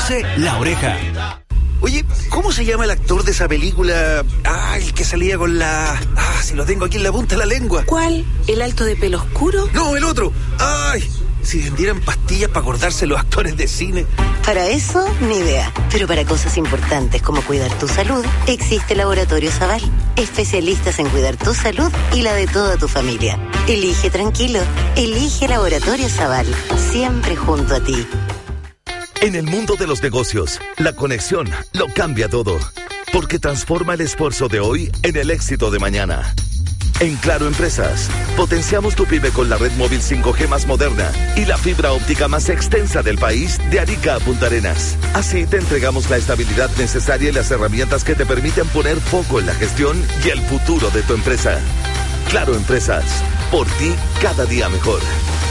Conduce La Oreja. Oye, ¿cómo se llama el actor de esa película? El que salía con la... si lo tengo aquí en la punta de la lengua. ¿Cuál? ¿El alto de pelo oscuro? No, el otro. Si vendieran pastillas para acordarse los actores de cine. Para eso, ni idea. Pero para cosas importantes como cuidar tu salud, existe Laboratorio Zaval. Especialistas en cuidar tu salud y la de toda tu familia. Elige tranquilo. Elige Laboratorio Zaval. Siempre junto a ti. En el mundo de los negocios, la conexión lo cambia todo. Porque transforma el esfuerzo de hoy en el éxito de mañana. En Claro Empresas, potenciamos tu pyme con la red móvil 5G más moderna y la fibra óptica más extensa del país de Arica a Punta Arenas. Así te entregamos la estabilidad necesaria y las herramientas que te permiten poner foco en la gestión y el futuro de tu empresa. Claro Empresas, por ti cada día mejor.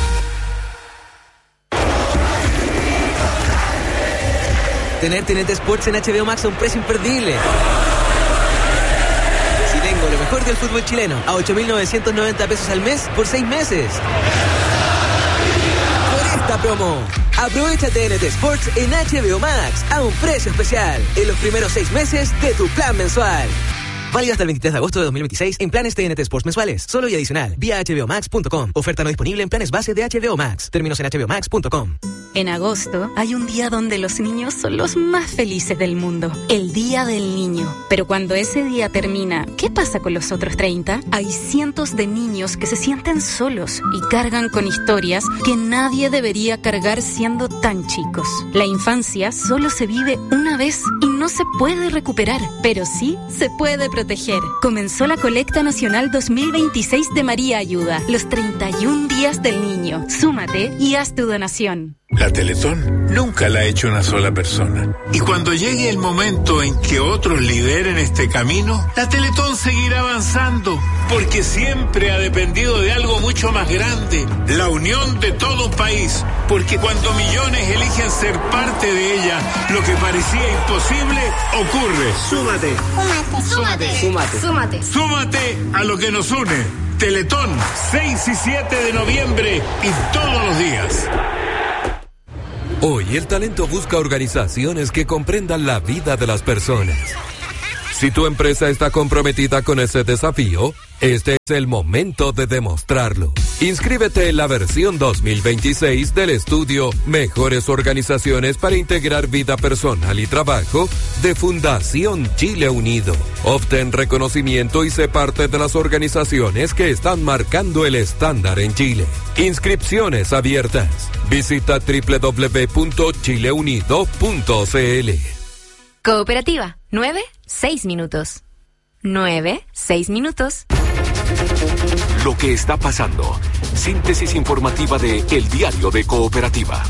Tener TNT Sports en HBO Max a un precio imperdible. Lo mejor del fútbol chileno a 8.990 pesos al mes por 6 meses. Por esta promo, aprovecha TNT Sports en HBO Max a un precio especial en los primeros 6 meses de tu plan mensual. Válido hasta el 23 de agosto de 2026 en planes TNT Sports mensuales. Solo y adicional. Vía hbomax.com. Oferta no disponible en planes base de HBO Max. Términos en hbomax.com. En agosto hay un día donde los niños son los más felices del mundo. El Día del Niño. Pero cuando ese día termina, ¿qué pasa con los otros 30? Hay cientos de niños que se sienten solos y cargan con historias que nadie debería cargar siendo tan chicos. La infancia solo se vive una vez y no se puede recuperar, pero sí se puede proteger. Comenzó la colecta nacional 2026 de María Ayuda, los 31 días del niño. Súmate y haz tu donación. La Teletón nunca la ha hecho una sola persona. Y cuando llegue el momento en que otros lideren este camino, la Teletón seguirá avanzando, porque siempre ha dependido de algo mucho más grande, la unión de todo un país. Porque cuando millones eligen ser parte de ella, lo que parecía imposible ocurre. Súmate. Súmate. Súmate. Súmate. Súmate a lo que nos une. Teletón, 6 y 7 de noviembre y todos los días. Hoy el talento busca organizaciones que comprendan la vida de las personas. Si tu empresa está comprometida con ese desafío, este es el momento de demostrarlo. Inscríbete en la versión 2026 del estudio Mejores Organizaciones para Integrar Vida Personal y Trabajo de Fundación Chile Unido. Obtén reconocimiento y sé parte de las organizaciones que están marcando el estándar en Chile. Inscripciones abiertas. Visita www.chileunido.cl. Cooperativa, 9-6 minutos. 9-6 minutos. Lo que está pasando. Síntesis informativa de El Diario de Cooperativa.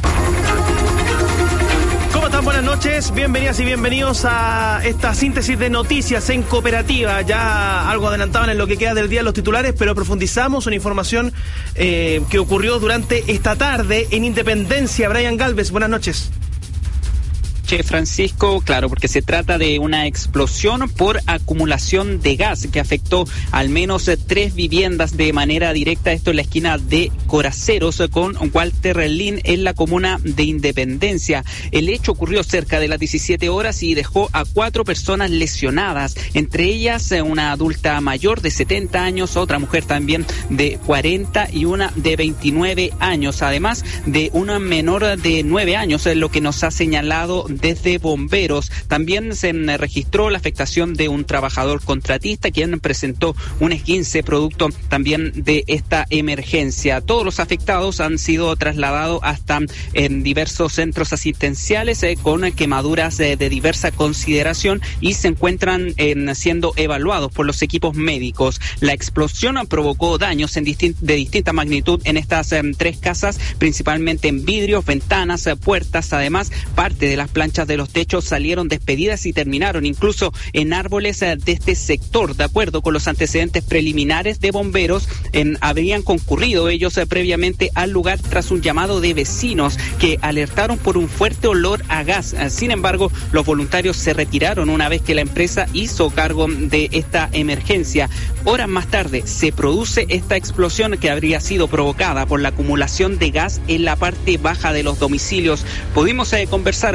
¿Cómo están? Buenas noches, bienvenidas y bienvenidos a esta síntesis de noticias en Cooperativa. Ya algo adelantaban en lo que queda del día los titulares, pero profundizamos una información que ocurrió durante esta tarde en Independencia. Brian Galvez, buenas noches. Francisco, claro, porque se trata de una explosión por acumulación de gas que afectó al menos 3 viviendas de manera directa. Esto en la esquina de Coraceros con Walter Lin en la comuna de Independencia. El hecho ocurrió cerca de las 17 horas y dejó a 4 personas lesionadas, entre ellas una adulta mayor de 70 años, otra mujer también de 40 y una de 29 años, además de una menor de 9 años, lo que nos ha señalado desde bomberos. También se registró la afectación de un trabajador contratista quien presentó un esguince producto también de esta emergencia. Todos los afectados han sido trasladados hasta en diversos centros asistenciales con quemaduras de diversa consideración y se encuentran siendo evaluados por los equipos médicos. La explosión provocó daños de distinta magnitud en estas 3 casas, principalmente en vidrios, ventanas, puertas. Además, parte de las planchas de los techos salieron despedidas y terminaron incluso en árboles de este sector. De acuerdo con los antecedentes preliminares de bomberos, habrían concurrido ellos previamente al lugar tras un llamado de vecinos que alertaron por un fuerte olor a gas. Sin embargo, los voluntarios se retiraron una vez que la empresa hizo cargo de esta emergencia. Horas más tarde se produce esta explosión que habría sido provocada por la acumulación de gas en la parte baja de los domicilios. Pudimos conversar con una de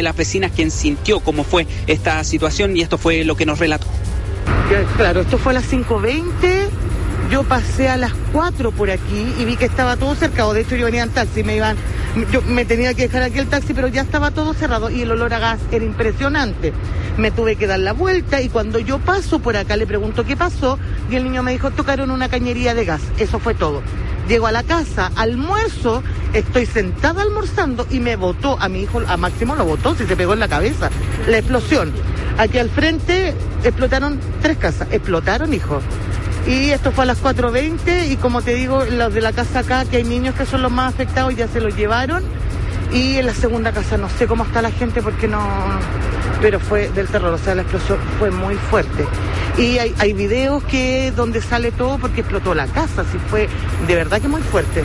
de las vecinas quien sintió cómo fue esta situación y esto fue lo que nos relató. Claro, esto fue a las 5:20. Yo pasé a las 4 por aquí y vi que estaba todo cercado. De hecho, yo venía en taxi, yo me tenía que dejar aquí el taxi, pero ya estaba todo cerrado y el olor a gas era impresionante. Me tuve que dar la vuelta y cuando yo paso por acá le pregunto qué pasó y el niño me dijo, tocaron una cañería de gas. Eso fue todo. Llego a la casa, almuerzo, estoy sentada almorzando y me botó a mi hijo, a Máximo lo botó, se pegó en la cabeza. La explosión. Aquí al frente explotaron 3 casas. Explotaron, hijo. Y esto fue a las 4:20 y como te digo, los de la casa acá, que hay niños que son los más afectados, ya se los llevaron. Y en la segunda casa no sé cómo está la gente porque no... Pero fue del terror, o sea, la explosión fue muy fuerte. Y hay videos donde sale todo porque explotó la casa, así fue de verdad que muy fuerte.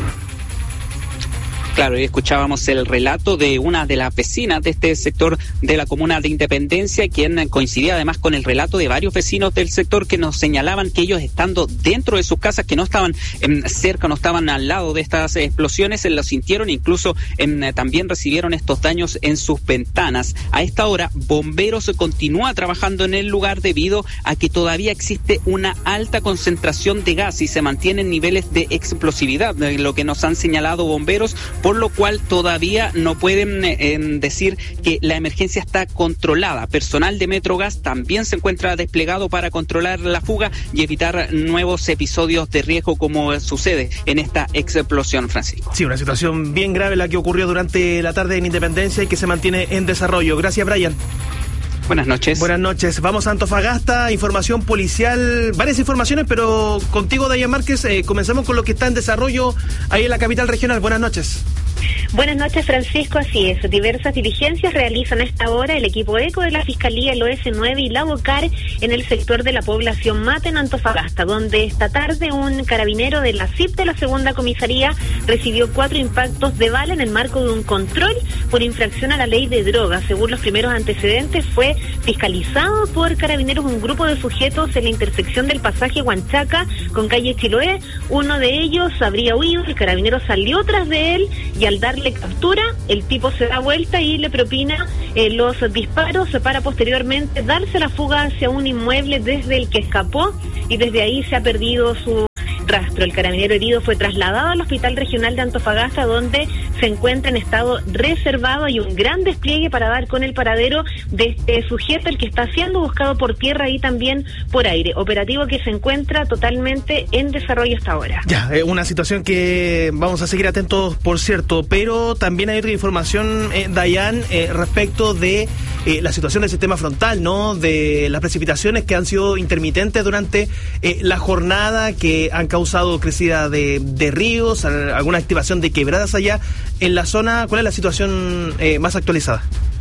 Claro, y escuchábamos el relato de una de las vecinas de este sector de la comuna de Independencia, quien coincidía además con el relato de varios vecinos del sector que nos señalaban que ellos estando dentro de sus casas, que no estaban cerca, no estaban al lado de estas explosiones, lo sintieron, incluso también recibieron estos daños en sus ventanas. A esta hora, bomberos continúa trabajando en el lugar debido a que todavía existe una alta concentración de gas y se mantienen niveles de explosividad, lo que nos han señalado bomberos, por lo cual todavía no pueden decir que la emergencia está controlada. Personal de Metrogas también se encuentra desplegado para controlar la fuga y evitar nuevos episodios de riesgo como sucede en esta explosión, Francisco. Sí, una situación bien grave la que ocurrió durante la tarde en Independencia y que se mantiene en desarrollo. Gracias, Brian. Buenas noches. Buenas noches. Vamos a Antofagasta, información policial, varias informaciones, pero contigo, Dayan Márquez, comenzamos con lo que está en desarrollo ahí en la capital regional. Buenas noches. Buenas noches, Francisco. Así es, diversas diligencias realizan a esta hora el equipo ECO de la Fiscalía, el OS9 y la BOCAR en el sector de la población Mate en Antofagasta, donde esta tarde un carabinero de la CIP de la segunda comisaría recibió 4 impactos de bala en el marco de un control por infracción a la ley de drogas. Según los primeros antecedentes, fue fiscalizado por carabineros un grupo de sujetos en la intersección del pasaje Huanchaca con calle Chiloé. Uno de ellos habría huido, el carabinero salió tras de él y al darle captura, el tipo se da vuelta y le propina los disparos para posteriormente darse la fuga hacia un inmueble desde el que escapó y desde ahí se ha perdido su rastro. El carabinero herido fue trasladado al Hospital Regional de Antofagasta, donde se encuentra en estado reservado. Hay un gran despliegue para dar con el paradero de este sujeto, el que está siendo buscado por tierra y también por aire. Operativo que se encuentra totalmente en desarrollo hasta ahora. Ya, una situación que vamos a seguir atentos, por cierto, pero también hay otra información, Dayan, respecto de la situación del sistema frontal, ¿no? De las precipitaciones que han sido intermitentes durante la jornada, que han causado crecida de ríos, alguna activación de quebradas allá en la zona. ¿Cuál es la situación más actualizada?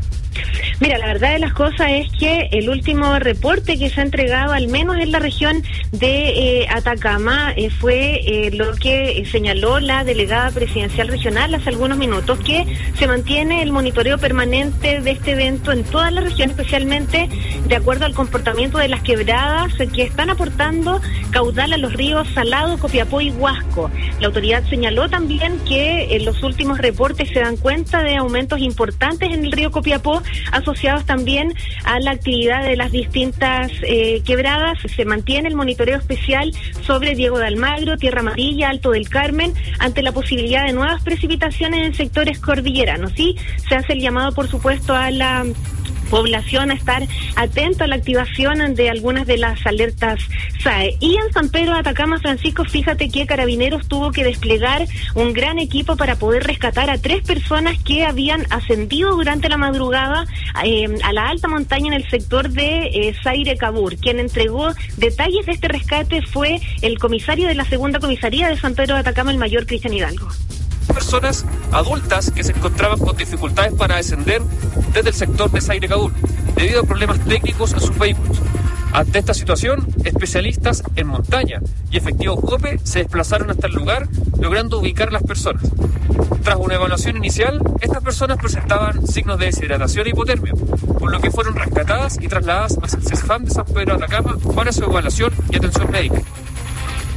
Mira, la verdad de las cosas es que el último reporte que se ha entregado, al menos en la región de Atacama, fue lo que señaló la delegada presidencial regional hace algunos minutos, que se mantiene el monitoreo permanente de este evento en toda la región, especialmente de acuerdo al comportamiento de las quebradas que están aportando caudal a los ríos Salado, Copiapó y Huasco. La autoridad señaló también que en los últimos reportes se dan cuenta de aumentos importantes en el río Copiapó, asociados también a la actividad de las distintas quebradas. Se mantiene el monitoreo especial sobre Diego de Almagro, Tierra Amarilla, Alto del Carmen, ante la posibilidad de nuevas precipitaciones en sectores cordilleranos. Sí, se hace el llamado, por supuesto, a la población a estar atento a la activación de algunas de las alertas SAE. Y en San Pedro de Atacama, Francisco, fíjate que Carabineros tuvo que desplegar un gran equipo para poder rescatar a 3 personas que habían ascendido durante la madrugada a la alta montaña en el sector de Zaire Cabur. Quien entregó detalles de este rescate fue el comisario de la segunda comisaría de San Pedro de Atacama, el mayor Cristian Hidalgo. Personas adultas que se encontraban con dificultades para descender desde el sector de Zaire Cabur debido a problemas técnicos en sus vehículos. Ante esta situación, especialistas en montaña y efectivos COPE se desplazaron hasta el lugar, logrando ubicar a las personas. Tras una evaluación inicial, estas personas presentaban signos de deshidratación y hipotermia, por lo que fueron rescatadas y trasladadas al CESFAM de San Pedro de Atacama para su evaluación y atención médica.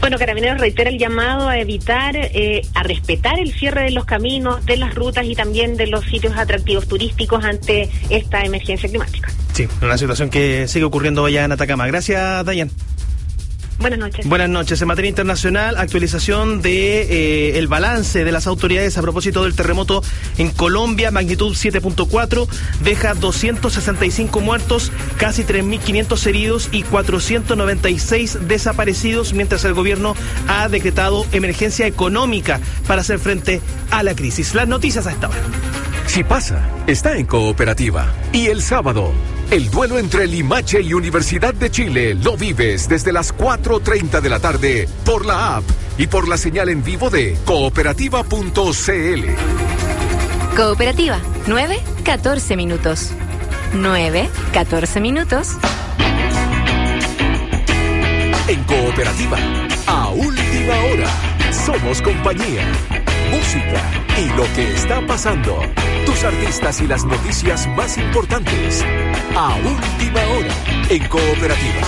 Bueno, Carabineros reitera el llamado a evitar, a respetar el cierre de los caminos, de las rutas y también de los sitios atractivos turísticos ante esta emergencia climática. Sí, una situación que sigue ocurriendo allá en Atacama. Gracias, Dayan. Buenas noches. Buenas noches. En materia internacional, actualización de el balance de las autoridades a propósito del terremoto en Colombia, magnitud 7.4, deja 265 muertos, casi 3.500 heridos y 496 desaparecidos, mientras el gobierno ha decretado emergencia económica para hacer frente a la crisis. Las noticias a esta hora. Si pasa, está en Cooperativa. Y el sábado, el duelo entre Limache y Universidad de Chile lo vives desde las 4:30 de la tarde por la app y por la señal en vivo de cooperativa.cl. Cooperativa, 9:14 minutos. 9:14 minutos. En Cooperativa, a última hora, somos compañía, música y lo que está pasando. Tus artistas y las noticias más importantes. A última hora, en Cooperativa.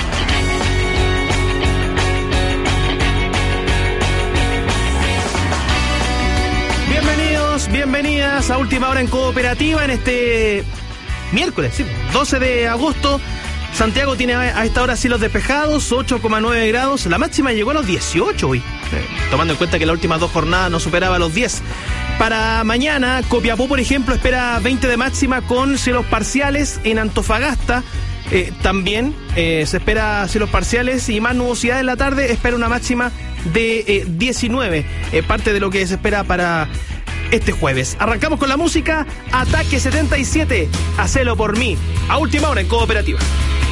Bienvenidos, bienvenidas a última hora en Cooperativa en este miércoles, sí, 12 de agosto. Santiago tiene a esta hora cielos despejados, 8,9 grados. La máxima llegó a los 18 hoy, tomando en cuenta que las últimas 2 jornadas no superaba los 10. Para mañana, Copiapó, por ejemplo, espera 20 de máxima con cielos parciales. En Antofagasta también se espera cielos parciales y más nubosidad en la tarde. Espera una máxima de 19, parte de lo que se espera para este jueves. Arrancamos con la música. Ataque 77, hacelo por mí, a última hora en Cooperativa.